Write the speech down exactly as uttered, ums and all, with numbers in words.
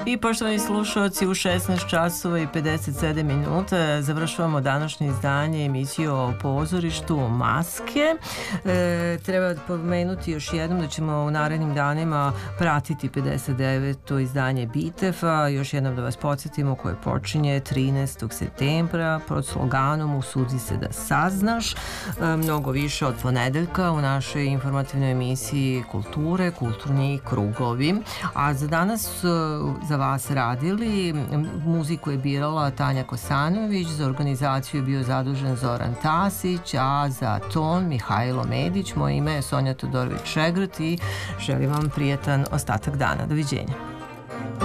I poštovani slušalci, u šesnaest časova i pedeset sedam minuta završavamo današnje izdanje emisiju o pozorištu Maske. E, treba pomenuti još jednom da ćemo u narednim danima pratiti pedeset deveto izdanje Bitefa. Još jednom da vas podsjetimo koje počinje trinaestog septembra pod sloganom Usudi se da saznaš. E, mnogo više od ponedeljka u našoj informativnoj emisiji Kulture, kulturni krugovi. A za danas za vas radili, muziku je birala Tanja Kosanović, za organizaciju je bio zadužen Zoran Tasić, a za ton Mihajlo Medić. Moje ime je Sonja Todorović-Šegrt i želim vam prijetan ostatak dana. Doviđenja.